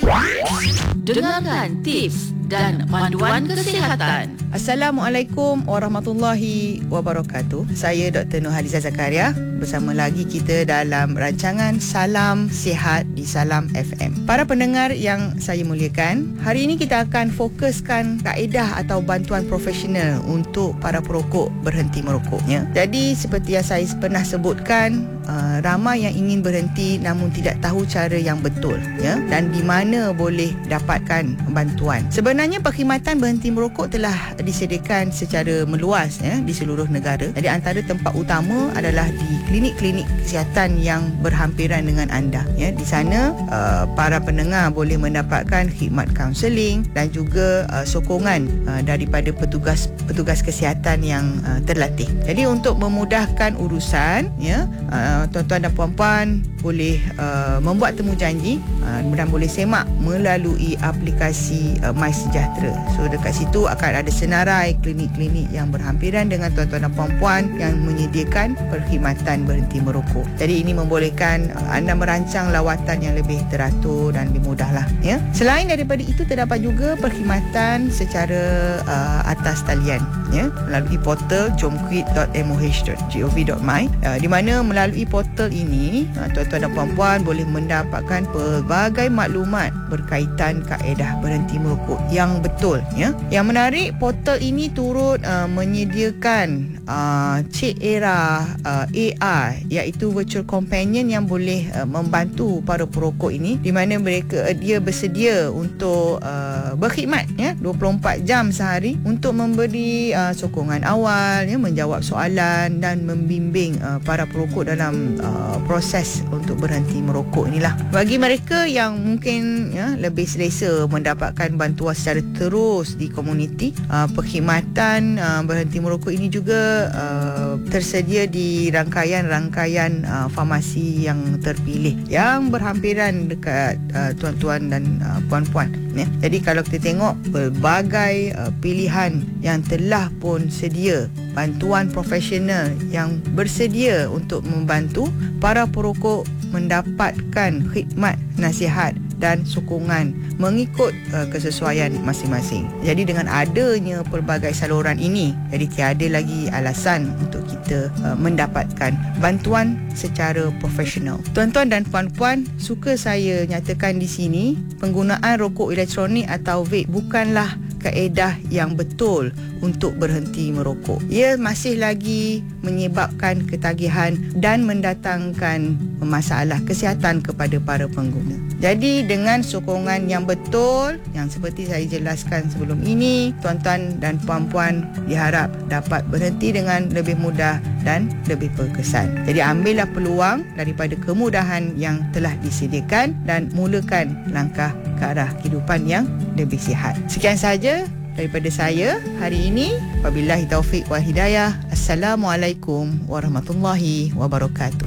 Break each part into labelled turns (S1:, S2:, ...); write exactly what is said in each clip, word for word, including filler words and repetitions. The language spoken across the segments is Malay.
S1: Dengarkan tips dan panduan kesihatan.
S2: Assalamualaikum warahmatullahi wabarakatuh. Saya Doktor Nur Haliza Zakaria. Bersama lagi kita dalam rancangan Salam Sihat di Salam F M. Para pendengar yang saya muliakan, hari ini kita akan fokuskan kaedah atau bantuan profesional untuk para perokok berhenti merokoknya. Jadi seperti yang saya pernah sebutkan, uh, ramai yang ingin berhenti namun tidak tahu cara yang betul, ya, dan di mana boleh dapatkan bantuan. Sebenarnya perkhidmatan berhenti merokok telah disediakan secara meluas, ya, di seluruh negara. Jadi antara tempat utama adalah di klinik-klinik kesihatan yang berhampiran dengan anda, ya. Di sana uh, para pendengar boleh mendapatkan khidmat kaunseling dan juga uh, sokongan uh, daripada petugas petugas kesihatan yang uh, terlatih. Jadi untuk memudahkan urusan, ya, uh, tuan-tuan dan puan-puan boleh uh, membuat temu janji uh, dan boleh semak melalui aplikasi uh, MySejahtera. So dekat situ akan ada senarai klinik-klinik yang berhampiran dengan tuan-tuan dan puan-puan yang menyediakan perkhidmatan berhenti merokok. Jadi ini membolehkan uh, anda merancang lawatan yang lebih teratur dan lebih mudahlah, ya. Selain daripada itu, terdapat juga perkhidmatan secara uh, atas talian, ya, melalui portal jomquit dot m o h dot gov dot my, uh, di mana melalui portal ini uh, tuan-tuan dan puan-puan boleh mendapatkan pelbagai maklumat berkaitan kaedah berhenti merokok yang betul, ya. Yang menarik, portal ini turut uh, menyediakan uh, Cik Era uh, A I, iaitu virtual companion yang boleh uh, membantu para perokok ini, di mana mereka uh, dia bersedia untuk uh, berkhidmat, ya, dua puluh empat jam sehari untuk memberi uh, sokongan awal, ya, menjawab soalan dan membimbing uh, para perokok dalam uh, proses untuk berhenti merokok inilah. Bagi mereka yang mungkin, ya, lebih selesa mendapatkan bantuan secara terus di komuniti, uh, perkhidmatan uh, berhenti merokok ini juga uh, tersedia di rangkaian-rangkaian uh, farmasi yang terpilih yang berhampiran dekat uh, tuan-tuan dan uh, puan-puan, ya. Jadi kalau kita tengok pelbagai uh, pilihan yang telah pun sedia, bantuan profesional yang bersedia untuk membantu para perokok mendapatkan khidmat nasihat dan sokongan mengikut uh, kesesuaian masing-masing. Jadi dengan adanya pelbagai saluran ini, jadi tiada lagi alasan untuk kita uh, mendapatkan bantuan secara profesional. Tuan-tuan dan puan-puan, suka saya nyatakan di sini, penggunaan rokok elektronik atau vape bukanlah kaedah yang betul untuk berhenti merokok. Ia masih lagi menyebabkan ketagihan dan mendatangkan masalah kesihatan kepada para pengguna. Jadi dengan sokongan yang betul, yang seperti saya jelaskan sebelum ini, tuan-tuan dan puan-puan diharap dapat berhenti dengan lebih mudah dan lebih berkesan. Jadi ambillah peluang daripada kemudahan yang telah disediakan dan mulakan langkah ke arah kehidupan yang lebih sihat. Sekian sahaja daripada saya hari ini. Wabillahi taufiq wal hidayah. Assalamualaikum warahmatullahi wabarakatuh.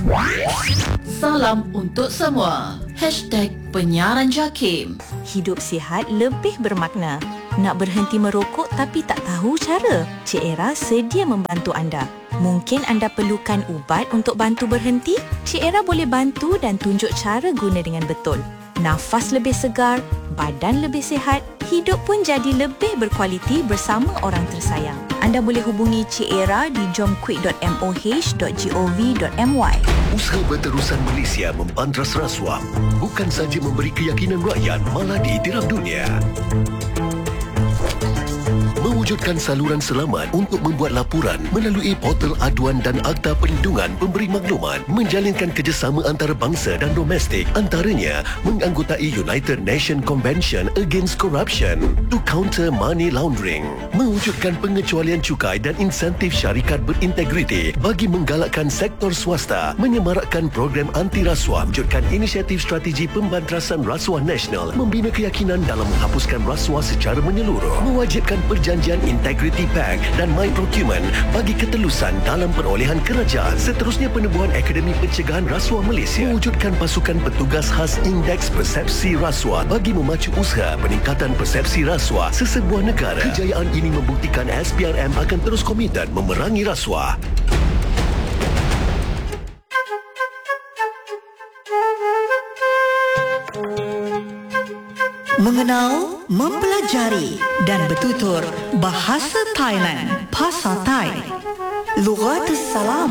S1: Salam untuk semua. Hashtag Penyiaran Jakim.
S3: Hidup sihat lebih bermakna. Nak berhenti merokok tapi tak tahu cara? Cik Era sedia membantu anda. Mungkin anda perlukan ubat untuk bantu berhenti? Cik Era boleh bantu dan tunjuk cara guna dengan betul. Nafas lebih segar, badan lebih sihat, hidup pun jadi lebih berkualiti bersama orang tersayang. Anda boleh hubungi Cik Era di jomquit dot m o h dot gov dot my.
S4: Usaha Berterusan Malaysia membantras rasuah bukan saja memberi keyakinan rakyat, malah ditiram dunia. Mewujudkan saluran selamat untuk membuat laporan melalui portal aduan dan Akta Perlindungan Pemberi Maklumat, menjalinkan kerjasama antarabangsa dan domestik, antaranya menganggotai United Nations Convention Against Corruption to counter money laundering, mewujudkan pengecualian cukai dan insentif syarikat berintegriti bagi menggalakkan sektor swasta, menyemarakkan program anti rasuah, mewujudkan inisiatif strategi pembantrasan rasuah nasional, membina keyakinan dalam menghapuskan rasuah secara menyeluruh, mewajibkan perjanjian Integrity Pact dan My Procurement bagi ketelusan dalam perolehan kerajaan. Seterusnya, penubuhan Akademi Pencegahan Rasuah Malaysia, mewujudkan pasukan petugas khas Indeks Persepsi Rasuah bagi memacu usaha peningkatan persepsi rasuah sesebuah negara. Kejayaan ini membuktikan S P R M akan terus komited memerangi rasuah.
S5: Mengenal, mempelajari dan bertutur bahasa Thailand. Pasar Thai. Lughatus Salam.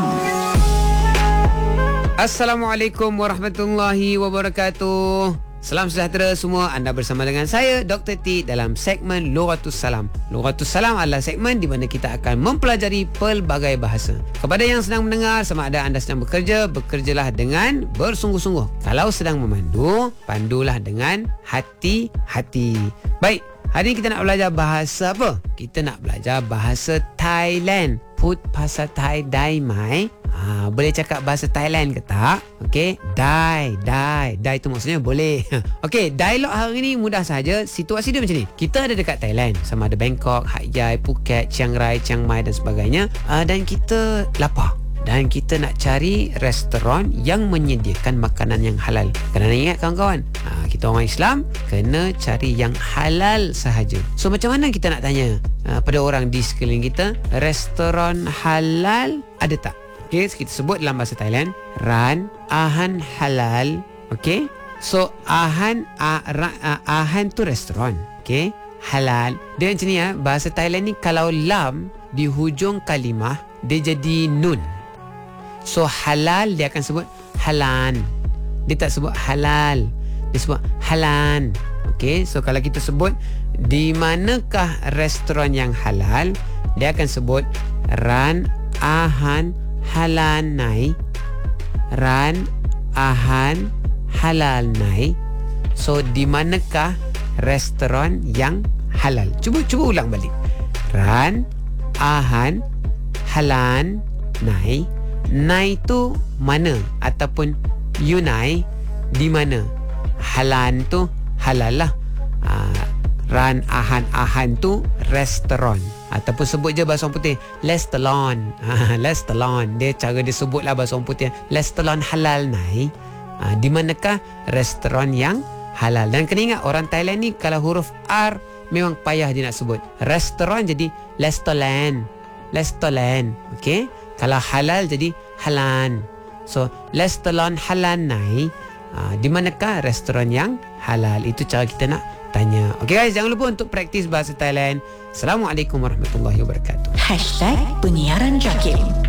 S6: Assalamualaikum warahmatullahi wabarakatuh. Salam sejahtera semua. Anda bersama dengan saya Doktor T dalam segmen Lughatus Salam. Lughatus Salam adalah segmen di mana kita akan mempelajari pelbagai bahasa. Kepada yang sedang mendengar, sama ada anda sedang bekerja, bekerjalah dengan bersungguh-sungguh. Kalau sedang memandu, pandulah dengan hati-hati. Baik, hari ini kita nak belajar bahasa apa? Kita nak belajar bahasa Thailand. Put bahasa Thai dai mai. Ha, boleh cakap bahasa Thailand ke tak? Okey, dai, dai. Dai tu maksudnya boleh. Okey, dialog hari ni mudah saja. Situasi dia macam ni. Kita ada dekat Thailand, sama ada Bangkok, Hat Yai, Phuket, Chiang Rai, Chiang Mai dan sebagainya. Uh, dan kita lapar. Dan kita nak cari restoran yang menyediakan makanan yang halal. Kena ingat kawan-kawan, ha, kita orang Islam kena cari yang halal sahaja. So macam mana kita nak tanya uh, pada orang di sekeliling kita, restoran halal ada tak? Okay, kita sebut dalam bahasa Thailand, Ran Ahan Halal. Okay, so Ahan a, ra, a, Ahan tu restoran. Okay, halal. Dia macam ni ya, bahasa Thailand ni kalau lam di hujung kalimah dia jadi nun. So halal dia akan sebut halan. Dia tak sebut halal, dia sebut halan. Okay, so kalau kita sebut di manakah restoran yang halal, dia akan sebut Ran Ahan Halal Nai. Ran Ahan Halal Nai. So di manakah restoran yang halal? Cuba cuba ulang balik. Ran Ahan Halal Nai. Nai tu mana ataupun you nai di mana. Halan tu halal lah. uh, Ran Ahan Ahan tu restoran, ataupun sebut je bahasa orang putih restoran. Ha, restoran dia cara dia sebut lah bahasa orang putih, restoran halal nai. Ha, di manakah restoran yang halal? Dan kena ingat orang Thailand ni kalau huruf R memang payah dia nak sebut. Restoran jadi restoran. Restoran. Okey, kalau halal jadi halan. So restoran halal nai, ha, di manakah restoran yang halal? Itu cara kita nak tanya. Okey guys, jangan lupa untuk praktis bahasa Thailand. Assalamualaikum warahmatullahi wabarakatuh.
S5: Hashtag Penyiaran Jakim.